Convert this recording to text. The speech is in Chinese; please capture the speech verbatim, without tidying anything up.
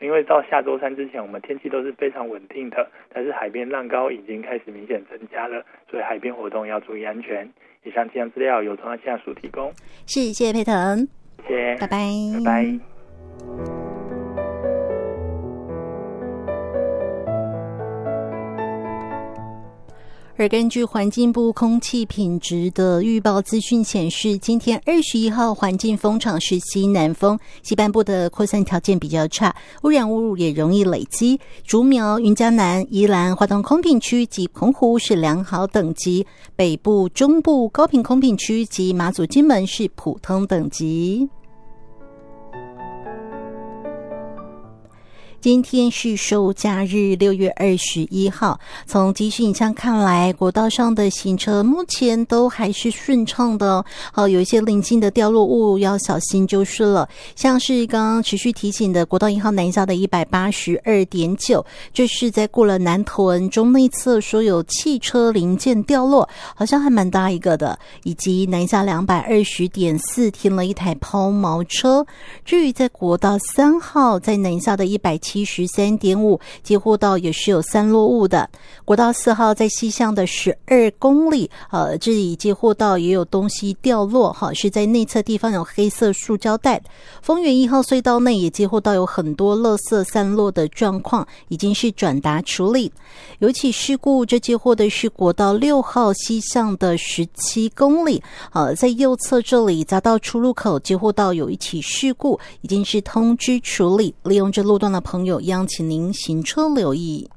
因为到下周三之前我们天气都是非常稳定的，但是海边浪高已经开始明显增加了，所以海边活动要注意安全。以上气象资料由中央气象署提供。 是，谢谢佩腾， 谢谢， 拜拜， 拜拜。 而根据环境部空气品质的预报资讯显示，今天二十一号环境风场是西南风，西半部的扩散条件比较差，污染物也容易累积。竹苗、云嘉南、宜兰、花东空品区及澎湖是良好等级，北部、中部、高屏空品区及马祖、金门是普通等级。今天是收假日，六月二十一号。从即时影像看来，国道上的行车目前都还是顺畅的哦。好，有一些零星的掉落物要小心就是了。像是刚刚持续提醒的国道一号南下的一百八十二点九，这是在过了南屯中内侧说有汽车零件掉落，好像还蛮大一个的。以及南下两百二十点四停了一台抛锚车。至于在国道三号在南下的一百七十三点五接获到也是有散落物的。国道四号在西向的十二公里，呃，这里接获到也有东西掉落，哈，是在内侧地方有黑色塑胶袋。丰原一号隧道内也接获到有很多垃圾散落的状况，已经是转达处理。有起事故，这接获的是国道六号西向的十七公里，呃，在右侧这里匝道出入口接获到有一起事故，已经是通知处理。利用这路段的朋友，央请您行车留意。